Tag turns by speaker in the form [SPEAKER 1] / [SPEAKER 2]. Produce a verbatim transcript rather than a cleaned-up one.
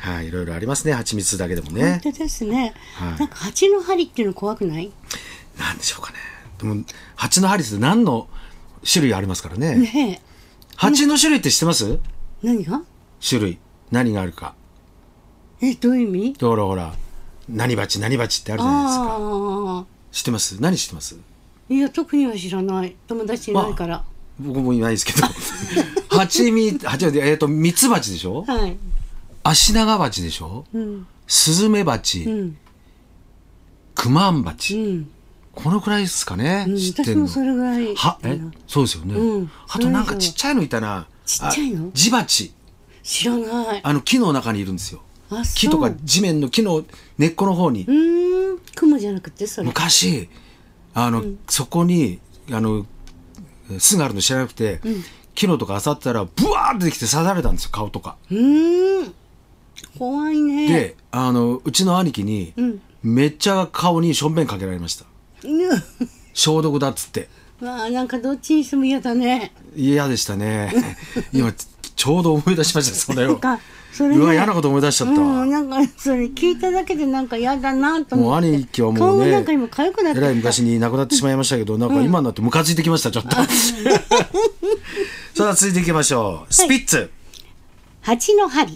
[SPEAKER 1] はい、いろいろありますね、蜂蜜だけでも
[SPEAKER 2] 本
[SPEAKER 1] ね。
[SPEAKER 2] 当ですね、
[SPEAKER 1] はい、
[SPEAKER 2] なんか蜂の針っていうの怖くない？
[SPEAKER 1] なんでしょうかね。でも蜂の針って何の種類ありますからね。
[SPEAKER 2] ねえ、
[SPEAKER 1] 蜂の種類って知ってます？
[SPEAKER 2] 何が？
[SPEAKER 1] 種類何があるか。
[SPEAKER 2] え、どういう意味？
[SPEAKER 1] ほらほら、何蜂何蜂ってあるじゃないですか。
[SPEAKER 2] ああ、
[SPEAKER 1] 知ってます？何知ってます？
[SPEAKER 2] いや特には知らない、友達いないから。
[SPEAKER 1] 僕もいないですけど蜂蜜、蜂蜜、えっとミツバチでしょ、
[SPEAKER 2] はい、
[SPEAKER 1] アシナガバチでしょ、
[SPEAKER 2] うん、
[SPEAKER 1] スズメバチ、
[SPEAKER 2] うん、
[SPEAKER 1] クマンバチ、
[SPEAKER 2] うん、
[SPEAKER 1] このくらいですかね、
[SPEAKER 2] うん、
[SPEAKER 1] 知ってんの。
[SPEAKER 2] 私もそれぐらい。
[SPEAKER 1] は、え、そうですよね、
[SPEAKER 2] うん、
[SPEAKER 1] あとなんかちっちゃいのいたな。
[SPEAKER 2] ちっちゃいの？
[SPEAKER 1] ジバチ、
[SPEAKER 2] 知らない。
[SPEAKER 1] あの木の中にいるんですよ。
[SPEAKER 2] あ、そう。
[SPEAKER 1] 木とか地面の木の根っこの方に、
[SPEAKER 2] うーん、雲じゃなくてそれ。
[SPEAKER 1] 昔あの、うん、そこにあの巣があるの知らなくて、うん、木のとか漁ったらブワーって出てきて刺されたんですよ、顔とか。
[SPEAKER 2] うーん、怖いね。
[SPEAKER 1] で、あのうちの兄貴に、うん、めっちゃ顔にしょんべんかけられました、うん、消毒だっつって。
[SPEAKER 2] まあなんかどっちにしても嫌だね。
[SPEAKER 1] 嫌でしたね今ちょうど思い出しました、それを。
[SPEAKER 2] それね、
[SPEAKER 1] うわ、嫌なこと思い出しちゃった、
[SPEAKER 2] うん、なんかそれ聞いただけでなんか嫌だなと思って。
[SPEAKER 1] もう兄貴はもうね、
[SPEAKER 2] 顔なんか今痒くなってきた。
[SPEAKER 1] えらい昔に亡くなってしまいましたけど、なんか今になってムカついてきましたちょっとさあ続いていきましょう。スピッツ、
[SPEAKER 2] はい、蜂の針。